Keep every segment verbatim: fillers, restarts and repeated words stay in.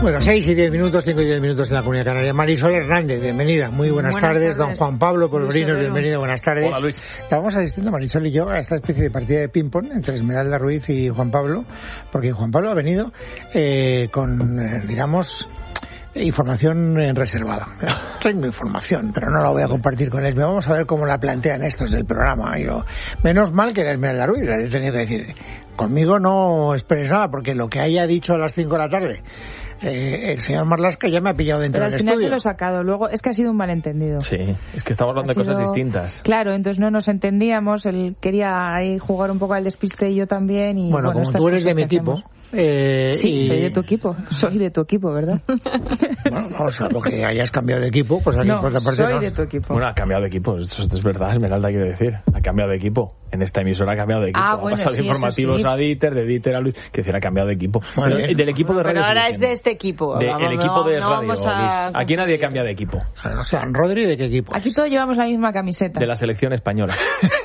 Bueno, seis y diez minutos, cinco y diez minutos en la Comunidad Canaria. Marisol Hernández, bienvenida. Muy buenas, buenas tardes. tardes. Don Juan Pablo Polvorinos, bienvenido. Buenas tardes. Hola, Luis. Estábamos asistiendo, Marisol y yo, a esta especie de partida de ping-pong entre Esmeralda Ruiz y Juan Pablo, porque Juan Pablo ha venido eh, con, eh, digamos, información reservada. Tengo información, pero no la voy a compartir con él. Vamos a ver cómo la plantean estos del programa. Y lo... Menos mal que era Esmeralda Ruiz, le he tenido que decir. Conmigo no esperes nada, porque lo que haya dicho a las cinco de la tarde Eh, el señor Marlaska ya me ha pillado dentro del estudio. Pero al final se lo he sacado. Luego es que ha sido un malentendido. Sí, es que estamos hablando ha de sido... cosas distintas. Claro, entonces no nos entendíamos. Él quería ahí jugar un poco al despiste y yo también. Y, bueno, bueno, como tú eres de mi equipo. Eh, sí, y... soy de tu equipo. Soy de tu equipo, ¿verdad? Bueno, vamos a lo que hayas cambiado de equipo. Pues aquí no, por otra parte soy no. de tu equipo. Bueno, ha cambiado de equipo. Eso es verdad, Esmeralda, quiere decir. Ha cambiado de equipo. En esta emisora ha cambiado de equipo. Ah, ha bueno, pasado sí, de informativos sí. a Dieter, de Dieter a Luis. Que decir, ha cambiado de equipo. Bueno, pero, del equipo de radio. Pero ahora es de este equipo. De, vamos, el equipo no, de no radio. A... Aquí nadie cambia de equipo. O sea, Rodri, ¿de qué equipo? Aquí todos llevamos la misma camiseta. De la selección española.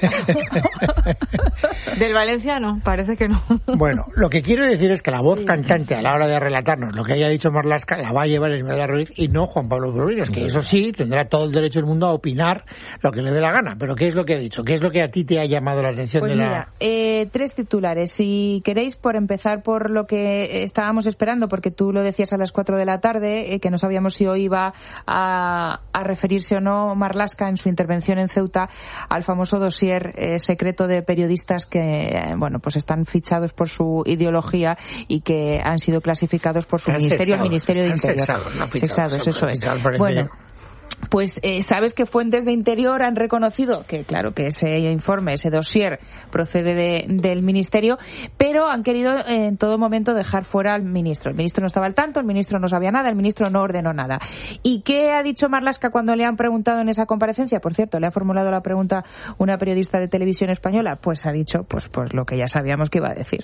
Del Valencia no, parece que no. Bueno, lo que quiero decir es que la voz sí. cantante a la hora de relatarnos lo que haya dicho Marlaska la va a llevar Esmeralda Ruiz y no Juan Pablo Polvorinos, que eso sí, tendrá todo el derecho del mundo a opinar lo que le dé la gana. Pero ¿qué es lo que ha dicho? ¿Qué es lo que a ti te ha llamado la atención pues de mira, la...? Eh, tres titulares. Si queréis, por empezar por lo que estábamos esperando, porque tú lo decías a las cuatro de la tarde, eh, que no sabíamos si hoy iba a, a referirse o no Marlaska en su intervención en Ceuta al famoso dossier eh, secreto de periodistas que, eh, bueno, pues están fichados por su ideología y que han sido clasificados por su ministerio, sexados, el Ministerio de Interior. Sexados, no fichados, sexados, eso es. Bueno. Pues eh, sabes que fuentes de Interior han reconocido que, claro, que ese informe, ese dossier procede de, del Ministerio, pero han querido eh, en todo momento dejar fuera al ministro. El ministro no estaba al tanto, el ministro no sabía nada, el ministro no ordenó nada. ¿Y qué ha dicho Marlaska cuando le han preguntado en esa comparecencia? Por cierto, le ha formulado la pregunta una periodista de televisión española. Pues ha dicho pues, pues lo que ya sabíamos que iba a decir.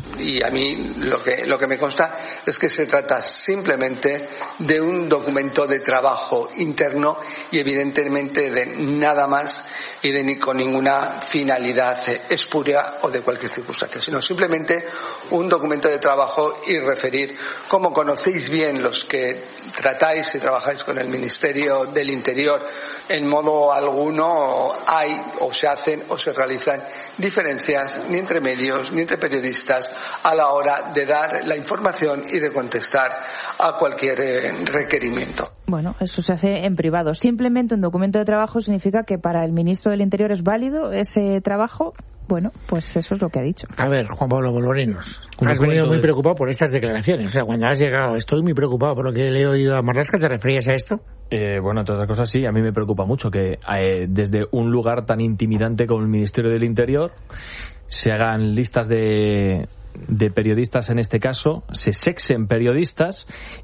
Y a mí lo que, lo que me consta es que se trata simplemente de un documento de trabajo interno y evidentemente de nada más y de ni con ninguna finalidad espuria o de cualquier circunstancia, sino simplemente un documento de trabajo y referir, como conocéis bien los que tratáis y trabajáis con el Ministerio del Interior, en modo alguno hay o se hacen o se realizan diferencias ni entre medios ni entre periodistas a la hora de dar la información y de contestar a cualquier eh, requerimiento. Bueno, eso se hace en privado. Simplemente un documento de trabajo significa que para el ministro del Interior es válido ese trabajo. Bueno, pues eso es lo que ha dicho. A ver, Juan Pablo Polvorinos, has venido muy preocupado por estas declaraciones. O sea, cuando has llegado, estoy muy preocupado por lo que le he oído a Marlaska. ¿Te referías a esto? Eh, bueno, entre otras cosas sí, a mí me preocupa mucho que eh, desde un lugar tan intimidante como el Ministerio del Interior se hagan listas de... de periodistas, en este caso, se sexen periodistas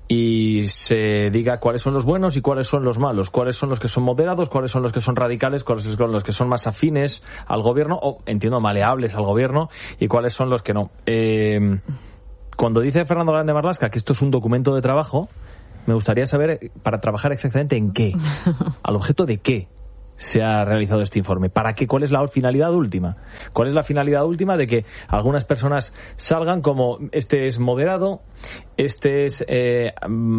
y se diga cuáles son los buenos y cuáles son los malos, cuáles son los que son moderados, cuáles son los que son radicales, cuáles son los que son más afines al gobierno o, entiendo, maleables al gobierno y cuáles son los que no. Eh, cuando dice Fernando Grande Marlaska que esto es un documento de trabajo, me gustaría saber para trabajar exactamente en qué, al objeto de qué se ha realizado este informe. ¿Para qué? ¿Cuál es la finalidad última? ¿Cuál es la finalidad última de que algunas personas salgan como este es moderado, este es eh,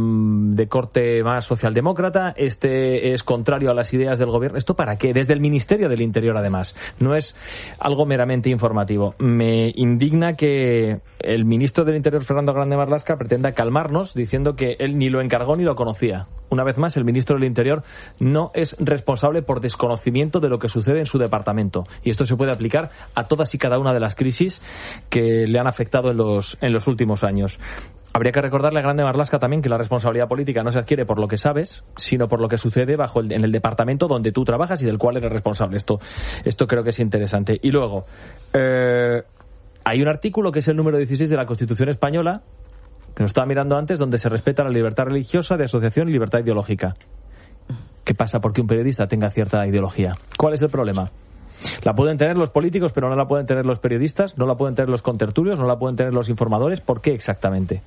de corte más socialdemócrata, este es contrario a las ideas del gobierno? ¿Esto para qué? Desde el Ministerio del Interior, además. No es algo meramente informativo. Me indigna que el ministro del Interior, Fernando Grande Marlaska, pretenda calmarnos diciendo que él ni lo encargó ni lo conocía. Una vez más, el ministro del Interior no es responsable por desconocimiento de lo que sucede en su departamento. Y esto se puede aplicar a todas y cada una de las crisis que le han afectado en los, en los últimos años. Habría que recordarle a Grande Marlaska también que la responsabilidad política no se adquiere por lo que sabes, sino por lo que sucede bajo el, en el departamento donde tú trabajas y del cual eres responsable. Esto, esto creo que es interesante. Y luego, eh, hay un artículo que es el número dieciséis de la Constitución Española, que nos estaba mirando antes, donde se respeta la libertad religiosa, de asociación y libertad ideológica. ¿Qué pasa porque un periodista tenga cierta ideología? ¿Cuál es el problema? La pueden tener los políticos, pero no la pueden tener los periodistas, no la pueden tener los contertulios, no la pueden tener los informadores. ¿Por qué exactamente?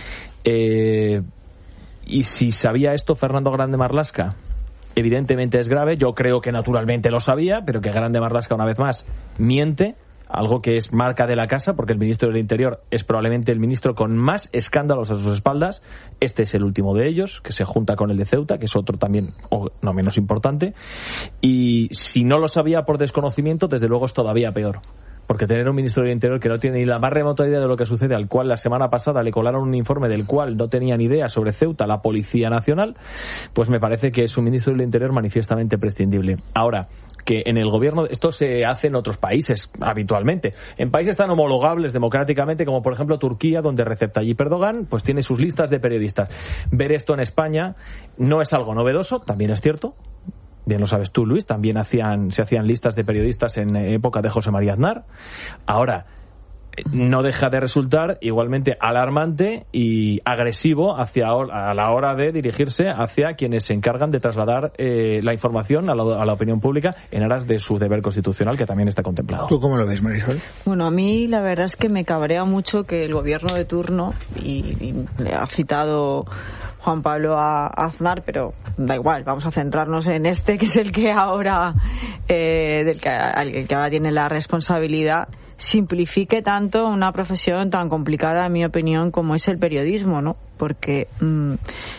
Eh, y si sabía esto Fernando Grande Marlaska, evidentemente es grave. Yo creo que naturalmente lo sabía, pero que Grande Marlaska, una vez más, miente algo que es marca de la casa, porque el ministro del Interior es probablemente el ministro con más escándalos a sus espaldas. Este es el último de ellos, que se junta con el de Ceuta, que es otro también, o no menos importante. Y si no lo sabía por desconocimiento, desde luego es todavía peor. Porque tener un ministro del Interior que no tiene ni la más remota idea de lo que sucede, al cual la semana pasada le colaron un informe del cual no tenía ni idea sobre Ceuta, la Policía Nacional, pues me parece que es un ministro del Interior manifiestamente prescindible. Ahora, que en el gobierno, esto se hace en otros países habitualmente, en países tan homologables democráticamente como por ejemplo Turquía, donde Recep Tayyip Erdogan pues tiene sus listas de periodistas. Ver esto en España no es algo novedoso, también es cierto. Bien lo sabes tú, Luis, también hacían, se hacían listas de periodistas en época de José María Aznar. Ahora, no deja de resultar igualmente alarmante y agresivo hacia a la hora de dirigirse hacia quienes se encargan de trasladar eh, la información a la, a la opinión pública en aras de su deber constitucional, que también está contemplado. ¿Tú cómo lo ves, Marisol? Bueno, a mí la verdad es que me cabrea mucho que el gobierno de turno, y, y le ha citado Juan Pablo a Aznar, pero da igual, vamos a centrarnos en este, que es el que ahora eh, del que, el que ahora tiene la responsabilidad, simplifique tanto una profesión tan complicada, en mi opinión, como es el periodismo, ¿no? Porque mmm,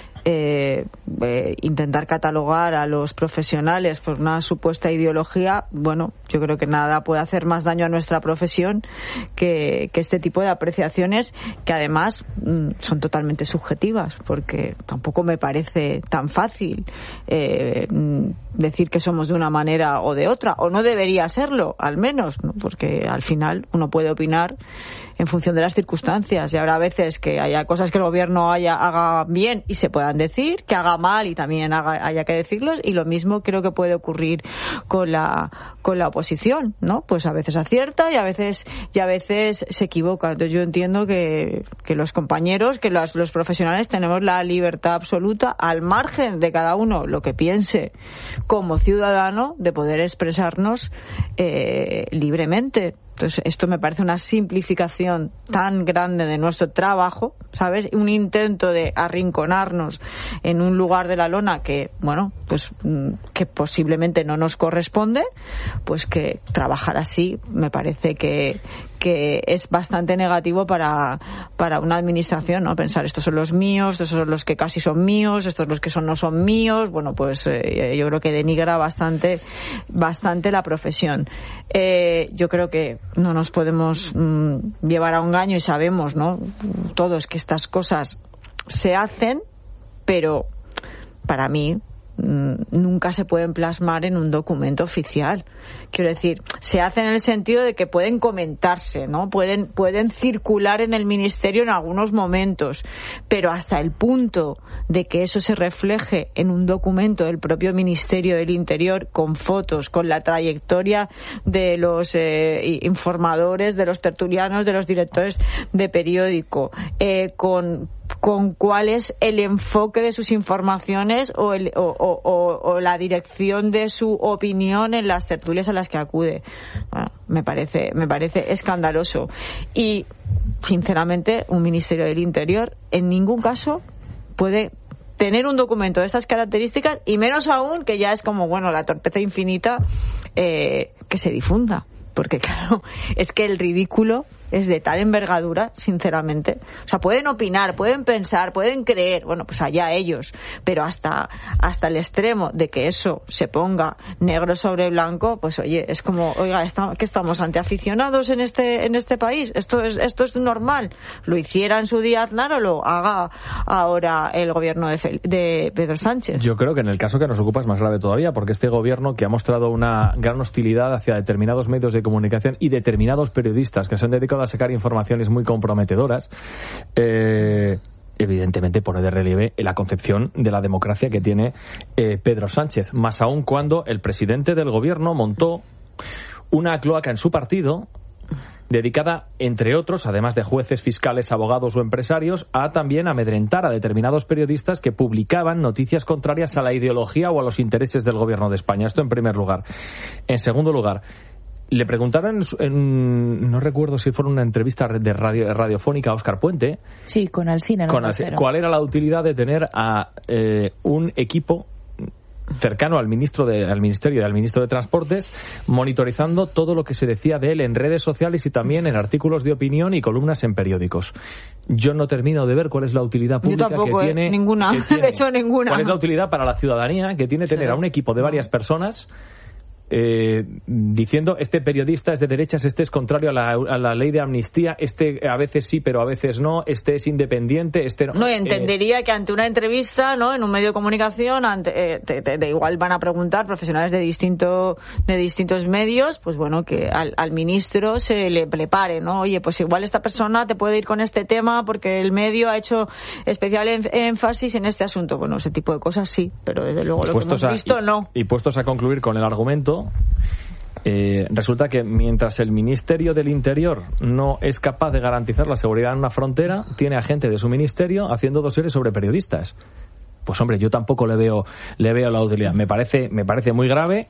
eh, eh, intentar catalogar a los profesionales por una supuesta ideología, bueno, yo creo que nada puede hacer más daño a nuestra profesión que, que este tipo de apreciaciones, que además mmm, son totalmente subjetivas, porque tampoco me parece tan fácil eh, decir que somos de una manera o de otra, o no debería serlo, al menos, ¿no? Porque al final uno puede opinar en función de las circunstancias, y habrá veces que haya cosas que el gobierno haya, haga bien y se puedan decir, que haga mal y también haga, haya que decirlos, y lo mismo creo que puede ocurrir con la con la oposición, ¿no? Pues a veces acierta y a veces y a veces se equivoca. Entonces yo entiendo que, que los compañeros, que los, los profesionales tenemos la libertad absoluta, al margen de cada uno lo que piense como ciudadano, de poder expresarnos eh, libremente. Entonces, esto me parece una simplificación tan grande de nuestro trabajo, ¿sabes? Un intento de arrinconarnos en un lugar de la lona que, bueno, pues que posiblemente no nos corresponde, pues que trabajar así me parece que, que es bastante negativo para, para una administración, ¿no? Pensar, estos son los míos, estos son los que casi son míos, estos los que son no son míos, bueno, pues eh, yo creo que denigra bastante, bastante la profesión. Eh, yo creo que no nos podemos mmm, llevar a un engaño, y sabemos, ¿no?, todos, que estas cosas se hacen, pero para mí mmm, nunca se pueden plasmar en un documento oficial. Quiero decir, se hacen en el sentido de que pueden comentarse, ¿no? Pueden, pueden circular en el ministerio en algunos momentos, pero hasta el punto de que eso se refleje en un documento del propio Ministerio del Interior, con fotos, con la trayectoria de los eh, informadores, de los tertulianos, de los directores de periódico, eh, con con cuál es el enfoque de sus informaciones o, el, o, o, o, o la dirección de su opinión en las tertulias a las que acude. Bueno, me parece, me parece escandaloso. Y, sinceramente, un Ministerio del Interior en ningún caso puede tener un documento de estas características, y menos aún, que ya es como, bueno, la torpeza infinita, eh, que se difunda. Porque, claro, es que el ridículo es de tal envergadura, sinceramente. O sea, pueden opinar, pueden pensar, pueden creer, bueno, pues allá ellos, pero hasta hasta el extremo de que eso se ponga negro sobre blanco, pues oye, es como, oiga, está, ¿qué estamos ante aficionados en este en este país? Esto es esto es normal. Lo hiciera en su día Aznar, o lo haga ahora el gobierno de, Fel- de Pedro Sánchez. Yo creo que en el caso que nos ocupa es más grave todavía, porque este gobierno, que ha mostrado una gran hostilidad hacia determinados medios de comunicación y determinados periodistas que se han dedicado a sacar informaciones muy comprometedoras, eh, evidentemente pone de relieve la concepción de la democracia que tiene eh, Pedro Sánchez, más aún cuando el presidente del gobierno montó una cloaca en su partido dedicada, entre otros, además de jueces, fiscales, abogados o empresarios, a también amedrentar a determinados periodistas que publicaban noticias contrarias a la ideología o a los intereses del gobierno de España. Esto en primer lugar. En segundo lugar, le preguntaron, en, no recuerdo si fue una entrevista de radio, radiofónica a Óscar Puente. Sí, con Alsina. Con Alsina, ¿cuál era la utilidad de tener a eh, un equipo cercano al ministro de, al ministerio y al ministro de Transportes, monitorizando todo lo que se decía de él en redes sociales y también en artículos de opinión y columnas en periódicos. Yo no termino de ver cuál es la utilidad pública Yo tampoco, que eh, tiene. ninguna. Que tiene, de hecho, ninguna. ¿Cuál es la utilidad para la ciudadanía que tiene tener sí. a un equipo de varias personas Eh, diciendo este periodista es de derechas, este es contrario a la, a la ley de amnistía, este a veces sí pero a veces no, este es independiente, este no? No, entendería eh, que ante una entrevista, ¿no?, en un medio de comunicación, ante, eh, te, te, te, igual van a preguntar profesionales de distinto de distintos medios, pues bueno, que al, al ministro se le prepare, ¿no? Oye, pues igual esta persona te puede ir con este tema porque el medio ha hecho especial en, énfasis en este asunto. Bueno, ese tipo de cosas sí, pero desde luego lo que hemos a, visto y, no. Y puestos a concluir con el argumento, Eh, resulta que mientras el Ministerio del Interior no es capaz de garantizar la seguridad en una frontera, tiene a gente de su ministerio haciendo dosieres sobre periodistas. Pues hombre, yo tampoco le veo le veo la utilidad. Me parece me parece muy grave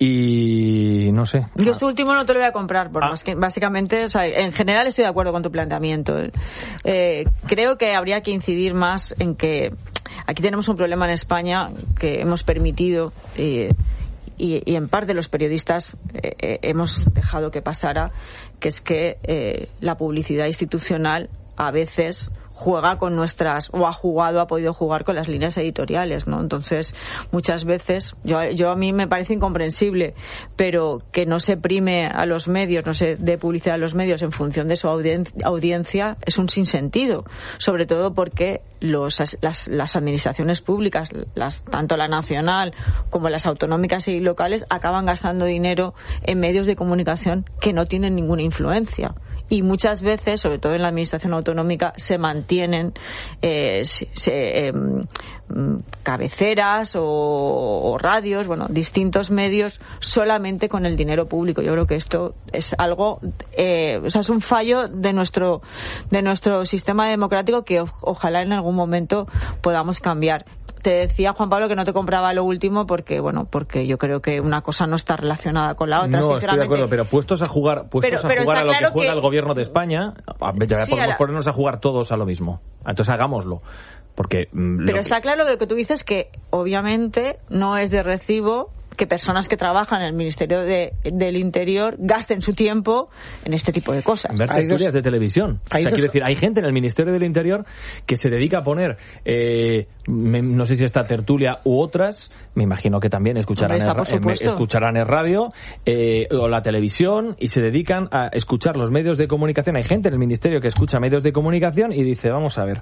y no sé. Yo este último no te lo voy a comprar, porque ah. básicamente, o sea, en general estoy de acuerdo con tu planteamiento. Eh, creo que habría que incidir más en que aquí tenemos un problema en España que hemos permitido eh, Y, y en parte los periodistas eh, eh, hemos dejado que pasara, que es que eh, la publicidad institucional a veces juega con nuestras, o ha jugado, ha podido jugar con las líneas editoriales, ¿no? Entonces, muchas veces, yo, yo a mí me parece incomprensible, pero que no se prime a los medios, no se dé publicidad a los medios en función de su audien- audiencia, es un sinsentido, sobre todo porque los, las, las administraciones públicas, las, tanto la nacional como las autonómicas y locales, acaban gastando dinero en medios de comunicación que no tienen ninguna influencia. Y muchas veces, sobre todo en la administración autonómica, se mantienen eh, se, se, eh, cabeceras o, o radios, bueno, distintos medios solamente con el dinero público. Yo creo que esto es algo, eh, o sea, es un fallo de nuestro de nuestro sistema democrático que o, ojalá en algún momento podamos cambiar. Te decía, Juan Pablo, que no te compraba lo último porque, bueno, porque yo creo que una cosa no está relacionada con la otra, no, sinceramente. Estoy de acuerdo, pero puestos a jugar, puestos pero, a, pero jugar a lo claro que juega que... el gobierno de España, ya sí, podemos a la... ponernos a jugar todos a lo mismo. Entonces hagámoslo. Porque, pero lo está que... claro lo que tú dices, que obviamente no es de recibo que personas que trabajan en el Ministerio de, del Interior gasten su tiempo en este tipo de cosas. En ver tertulias de televisión. O sea, dos... quiero decir, hay gente en el Ministerio del Interior que se dedica a poner, eh, me, no sé si esta tertulia u otras, me imagino que también escucharán, está, el, eh, escucharán el radio eh, o la televisión y se dedican a escuchar los medios de comunicación. Hay gente en el Ministerio que escucha medios de comunicación y dice, vamos a ver...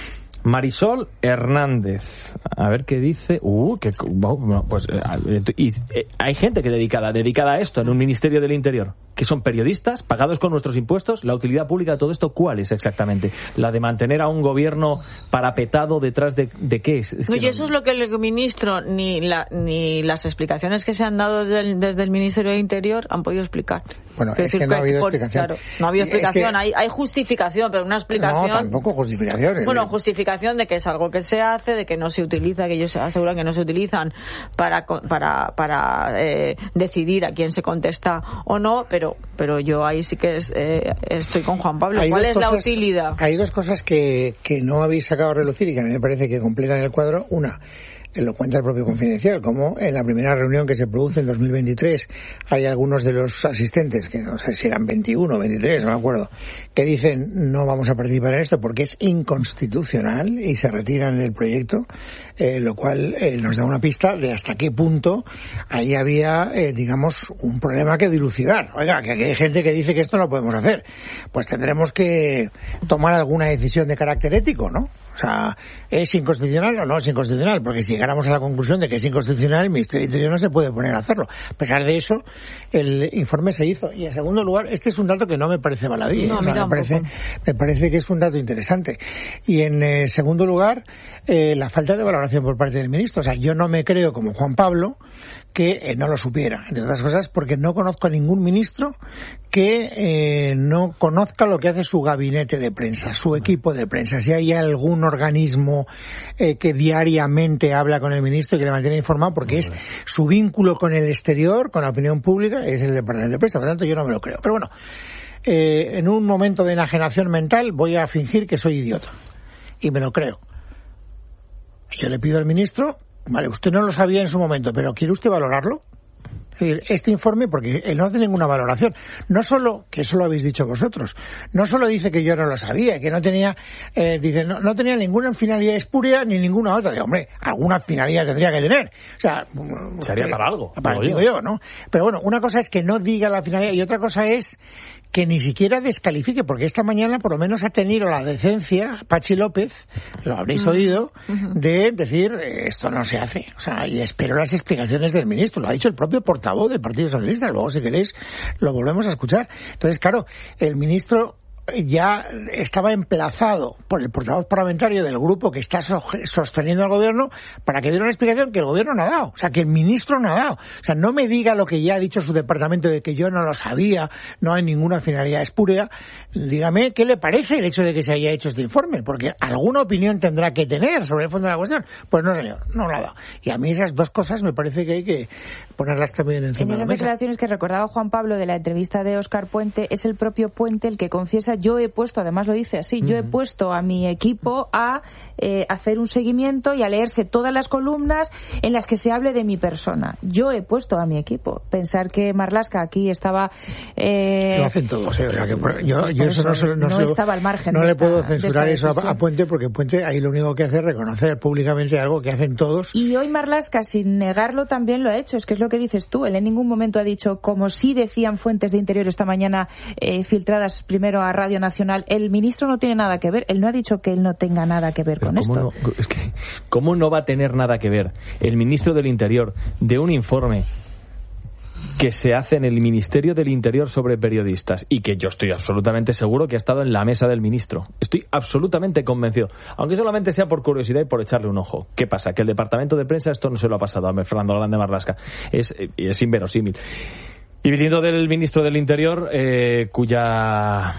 Marisol Hernández, a ver qué dice. Uh, que bueno, pues eh, y, eh, hay gente que dedicada dedicada a esto en un Ministerio del Interior, que son periodistas pagados con nuestros impuestos. La utilidad pública de todo esto, ¿cuál es exactamente? La de mantener a un gobierno parapetado detrás de, de qué es. es no, que y no... eso es lo que el ministro ni la, ni las explicaciones que se han dado desde el, desde el Ministerio del Interior han podido explicar. Bueno, es, es decir, que no ha habido por, explicación. Claro, no ha habido explicación. Es que... hay, hay justificación, pero una explicación. No, tampoco justificaciones. Bueno, justificación de que es algo que se hace, de que no se utiliza, que ellos aseguran que no se utilizan para para para eh, decidir a quién se contesta o no, pero pero yo ahí sí que es, eh, estoy con Juan Pablo. Hay ¿Cuál es cosas, la utilidad? Hay dos cosas que, que no habéis sacado a relucir y que a mí me parece que completan el cuadro. Una, lo cuenta el propio Confidencial, como en la primera reunión que se produce en dos mil veintitrés hay algunos de los asistentes, que no sé si eran veintiuno o veintitrés, no me acuerdo, que dicen no vamos a participar en esto porque es inconstitucional y se retiran del proyecto, eh, lo cual eh, nos da una pista de hasta qué punto ahí había, eh, digamos, un problema que dilucidar. Oiga, que aquí hay gente que dice que esto no lo podemos hacer. Pues tendremos que tomar alguna decisión de carácter ético, ¿no? O sea, ¿es inconstitucional o no es inconstitucional? Porque si llegáramos a la conclusión de que es inconstitucional, el Ministerio del Interior no se puede poner a hacerlo. A pesar de eso, el informe se hizo. Y en segundo lugar, este es un dato que no me parece baladí. No, o sea, me parece, me parece que es un dato interesante. Y en eh, segundo lugar, eh, la falta de valoración por parte del ministro. O sea, yo no me creo como Juan Pablo que eh, no lo supiera, entre otras cosas porque no conozco a ningún ministro que eh, no conozca lo que hace su gabinete de prensa, su equipo de prensa. Si hay algún organismo eh, que diariamente habla con el ministro y que le mantiene informado, porque es su vínculo con el exterior, con la opinión pública, es el departamento de prensa. Por lo tanto, yo no me lo creo. Pero bueno, eh, en un momento de enajenación mental voy a fingir que soy idiota y me lo creo. Yo le pido al ministro vale, usted no lo sabía en su momento, pero ¿quiere usted valorarlo? Este informe, porque él no hace ninguna valoración, no solo, que eso lo habéis dicho vosotros, no solo dice que yo no lo sabía, que no tenía, eh, dice, no, no tenía ninguna finalidad espuria ni ninguna otra. Digo, hombre, alguna finalidad tendría que tener. O sea, sería eh, para algo. Para, digo yo, ¿no? Pero bueno, una cosa es que no diga la finalidad y otra cosa es que ni siquiera descalifique, porque esta mañana por lo menos ha tenido la decencia, Pachi López, lo habréis uh-huh. oído, uh-huh. de decir, eh, esto no se hace. O sea, y espero las explicaciones del ministro. Lo ha dicho el propio portavoz del Partido Socialista. Luego, si queréis, lo volvemos a escuchar. Entonces, claro, el ministro ya estaba emplazado por el portavoz parlamentario del grupo que está sosteniendo al gobierno para que diera una explicación que el gobierno no ha dado, o sea, que el ministro no ha dado. O sea, no me diga lo que ya ha dicho su departamento de que yo no lo sabía, no hay ninguna finalidad espúrea. Dígame qué le parece el hecho de que se haya hecho este informe, porque alguna opinión tendrá que tener sobre el fondo de la cuestión. Pues no, señor, no la ha dado. Y a mí esas dos cosas me parece que hay que ponerlas también encima de la mesa. En esas declaraciones que recordaba Juan Pablo de la entrevista de Óscar Puente, es el propio Puente el que confiesa: yo he puesto, además lo dice así, yo he puesto a mi equipo a eh, hacer un seguimiento y a leerse todas las columnas en las que se hable de mi persona. Yo he puesto a mi equipo. Pensar que Marlaska aquí estaba... Eh, lo hacen todos, ¿eh? O sea, que por, yo, yo eso, eso no, no, no se, estaba al margen. No le esta, puedo censurar eso a, a Puente, porque Puente ahí lo único que hace es reconocer públicamente algo que hacen todos. Y hoy Marlaska, sin negarlo, también lo ha hecho. Es que es lo que dices tú. Él en ningún momento ha dicho, como sí decían fuentes de Interior esta mañana, eh, filtradas primero a Radio Nacional, el ministro no tiene nada que ver. Él no ha dicho que él no tenga nada que ver Pero con ¿cómo esto. No, es que, ¿cómo no va a tener nada que ver el ministro del Interior de un informe que se hace en el Ministerio del Interior sobre periodistas y que yo estoy absolutamente seguro que ha estado en la mesa del ministro? Estoy absolutamente convencido, aunque solamente sea por curiosidad y por echarle un ojo. ¿Qué pasa? Que el departamento de prensa esto no se lo ha pasado a Fernando Grande Marlaska. Es, es inverosímil. Y viniendo del ministro del Interior, eh, cuya...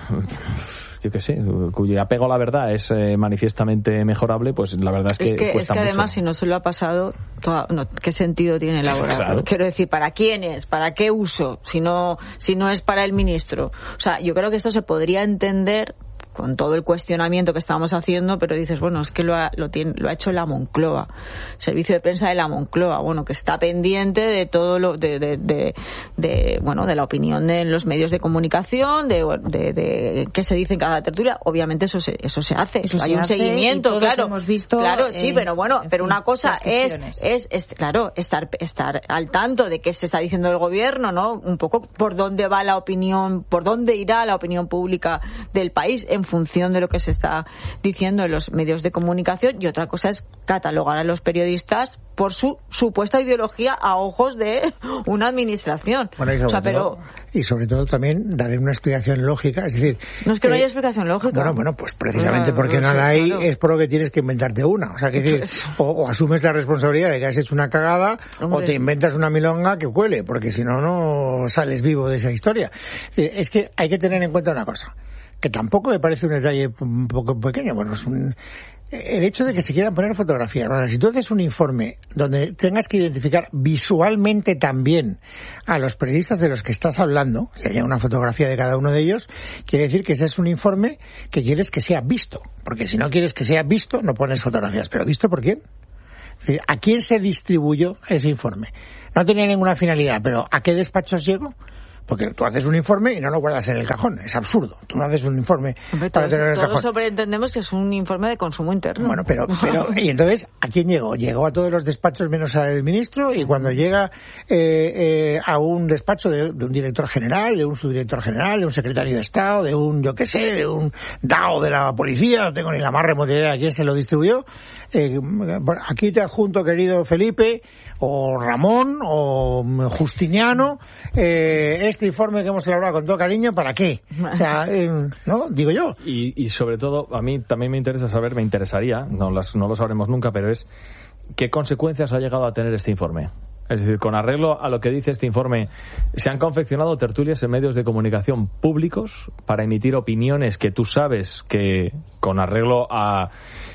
yo qué sé, cuyo apego a la verdad es eh, manifiestamente mejorable, pues la verdad es que, es que, cuesta es que además mucho. Si no se lo ha pasado, toda, no, ¿qué sentido tiene elaborar? Claro. Quiero decir, ¿para quién es? ¿Para qué uso? Si no, si no es para el ministro. O sea, yo creo que esto se podría entender con todo el cuestionamiento que estábamos haciendo, pero dices, bueno, es que lo ha, lo tiene, lo ha hecho la Moncloa, servicio de prensa de la Moncloa, bueno, que está pendiente de todo lo, de, de, de, de bueno, de la opinión de los medios de comunicación, de, de, de qué se dice en cada tertulia. Obviamente eso se, eso se hace, eso hay se un hace seguimiento, y todos claro, hemos visto, claro, sí, eh, pero bueno, pero fin, una cosa es, es, es, claro, estar, estar al tanto de qué se está diciendo el gobierno, ¿no? Un poco por dónde va la opinión, por dónde irá la opinión pública del país en función de lo que se está diciendo en los medios de comunicación, y otra cosa es catalogar a los periodistas por su supuesta ideología a ojos de una administración. Bueno, y, sobre o sea, todo, pero... y sobre todo también darle una explicación lógica, es decir... No es que eh, no haya explicación lógica. Bueno, bueno, pues precisamente Claro, porque no sí, la hay, claro. es por lo que tienes que inventarte una. O sea, que decir, o, o asumes la responsabilidad de que has hecho una cagada, Hombre. o te inventas una milonga que cuele, porque si no, no sales vivo de esa historia. Es que hay que tener en cuenta una cosa, que tampoco me parece un detalle un poco pequeño. Bueno, es un... el hecho de que se quieran poner fotografías. Bueno, si tú haces un informe donde tengas que identificar visualmente también a los periodistas de los que estás hablando, que haya una fotografía de cada uno de ellos, quiere decir que ese es un informe que quieres que sea visto. Porque si no quieres que sea visto, no pones fotografías. ¿Pero visto por quién? Es decir, ¿a quién se distribuyó ese informe? No tenía ninguna finalidad, pero ¿a qué despachos llegó? Porque tú haces un informe y no lo guardas en el cajón. Es absurdo. Tú no haces un informe Hombre, para todos, tener en el todos cajón. sobreentendemos que es un informe de consumo interno. Bueno, pero, pero y entonces, ¿a quién llegó? Llegó a todos los despachos menos al ministro, y cuando llega eh, eh, a un despacho de, de un director general, de un subdirector general, de un secretario de Estado, de un, yo qué sé, de un D A O de la policía, no tengo ni la más remota idea de quién se lo distribuyó. Eh, aquí te adjunto, querido Felipe, o Ramón, o Justiniano, eh, este informe que hemos elaborado con todo cariño, ¿para qué? O sea, eh, ¿no? Digo yo. Y, y sobre todo, a mí también me interesa saber, me interesaría, no, las, no lo sabremos nunca, pero es ¿qué consecuencias ha llegado a tener este informe? Es decir, con arreglo a lo que dice este informe, se han confeccionado tertulias en medios de comunicación públicos para emitir opiniones que tú sabes que, con arreglo a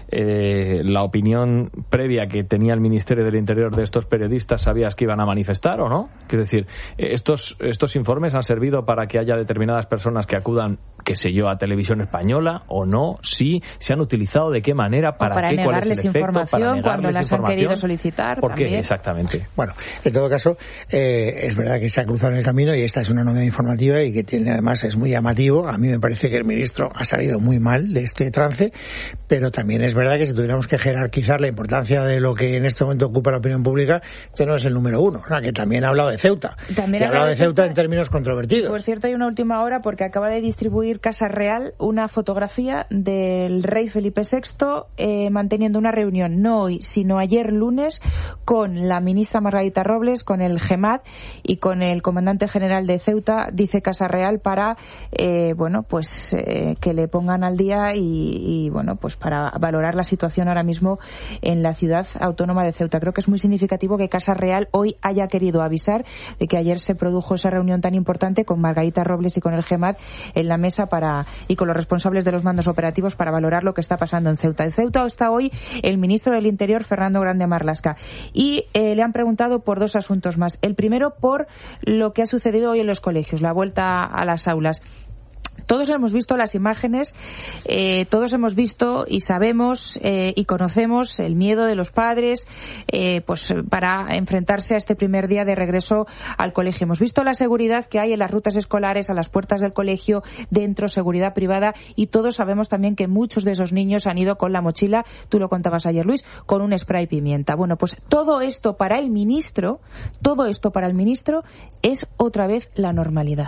eh, la opinión previa que tenía el Ministerio del Interior de estos periodistas, sabías que iban a manifestar, ¿o no? Quiero decir, estos, estos informes han servido para que haya determinadas personas que acudan qué sé yo, a Televisión Española o no, si se han utilizado, de qué manera, para, para qué, cuál es el efecto, información para negarles cuando las información, han querido solicitar. ¿Por también. qué exactamente? Bueno, en todo caso, eh, es verdad que se ha cruzado en el camino y esta es una novedad informativa y que tiene, además, es muy llamativo. A mí me parece que el ministro ha salido muy mal de este trance, pero también es verdad que si tuviéramos que jerarquizar la importancia de lo que en este momento ocupa la opinión pública, este no es el número uno, o sea, que también ha hablado de Ceuta. También ha hablado de Ceuta en términos controvertidos. Por cierto, hay una última hora porque acaba de distribuir Casa Real una fotografía del rey Felipe sexto eh, manteniendo una reunión, no hoy, sino ayer lunes, con la ministra Margarita Robles, con el GEMAD y con el comandante general de Ceuta, dice Casa Real, para eh, bueno, pues eh, que le pongan al día y, y bueno, pues para valorar la situación ahora mismo en la ciudad autónoma de Ceuta. Creo que es muy significativo que Casa Real hoy haya querido avisar de que ayer se produjo esa reunión tan importante con Margarita Robles y con el GEMAD en la mesa para y con los responsables de los mandos operativos para valorar lo que está pasando en Ceuta. En Ceuta está hoy el ministro del Interior, Fernando Grande Marlaska, y eh, le han preguntado por dos asuntos más. El primero, por lo que ha sucedido hoy en los colegios, la vuelta a las aulas. Todos hemos visto las imágenes, eh, todos hemos visto y sabemos eh, y conocemos el miedo de los padres eh, pues para enfrentarse a este primer día de regreso al colegio. Hemos visto la seguridad que hay en las rutas escolares, a las puertas del colegio, dentro, seguridad privada, y todos sabemos también que muchos de esos niños han ido con la mochila, tú lo contabas ayer, Luis, con un spray pimienta. Bueno, pues todo esto para el ministro, todo esto para el ministro es otra vez la normalidad.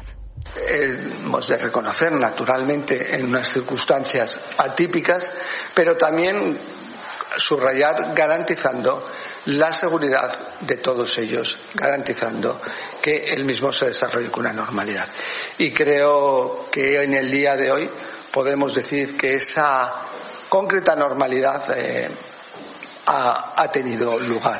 Hemos de reconocer, naturalmente, en unas circunstancias atípicas, pero también subrayar garantizando la seguridad de todos ellos, garantizando que el mismo se desarrolle con una normalidad. Y creo que en el día de hoy podemos decir que esa concreta normalidad eh, ha, ha tenido lugar.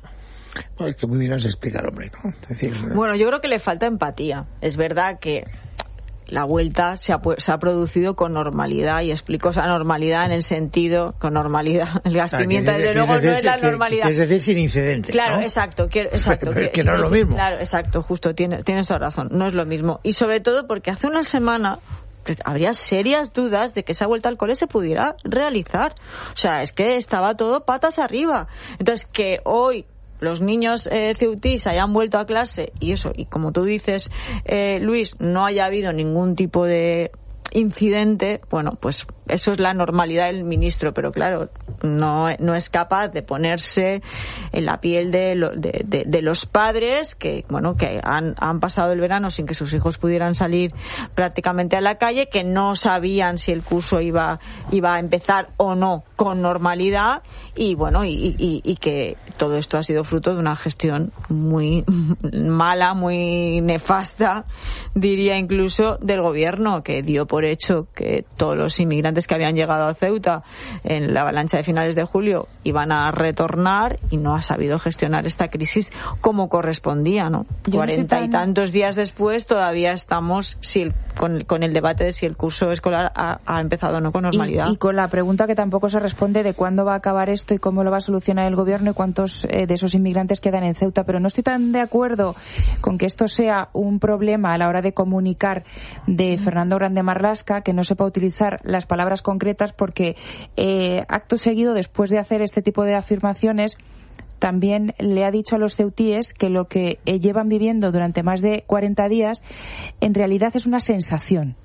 Es que muy bien nos explica el hombre, ¿no? Es decir, bueno, yo creo que le falta empatía. Es verdad que la vuelta se ha, se ha producido con normalidad, y explico esa normalidad en el sentido, con normalidad, el gas pimienta, desde luego no es la normalidad. Es decir, sin incidentes, claro, ¿no? exacto, que, exacto pero que, es que no es lo mismo. Claro, exacto, justo, tienes, tienes toda razón, no es lo mismo. Y sobre todo porque hace una semana habría serias dudas de que esa vuelta al cole se pudiera realizar. O sea, es que estaba todo patas arriba. Entonces, que hoy los niños eh, ceutís hayan vuelto a clase y eso, y como tú dices, eh, Luis, no haya habido ningún tipo de incidente, bueno, pues eso es la normalidad del ministro, pero claro, no, no es capaz de ponerse en la piel de, lo, de, de, de los padres que, bueno, que han, han pasado el verano sin que sus hijos pudieran salir prácticamente a la calle, que no sabían si el curso iba, iba a empezar o no con normalidad, y bueno, y, y, y que todo esto ha sido fruto de una gestión muy mala, muy nefasta, diría incluso, del gobierno, que dio por hecho que todos los inmigrantes que habían llegado a Ceuta en la avalancha de finales de julio iban a retornar, y no ha sabido gestionar esta crisis como correspondía, ¿no? Cuarenta y tantos días después todavía estamos si el, con, con el debate de si el curso escolar ha, ha empezado o no con normalidad. Y, y con la pregunta que tampoco se responde de cuándo va a acabar esto y cómo lo va a solucionar el gobierno y cuántos eh, de esos inmigrantes quedan en Ceuta. Pero no estoy tan de acuerdo con que esto sea un problema a la hora de comunicar de Fernando Grande Marlaska, que no sepa utilizar las palabras concretas, porque eh, acto seguido, después de hacer este tipo de afirmaciones, también le ha dicho a los ceutíes que lo que llevan viviendo durante más de cuarenta días en realidad es una sensación.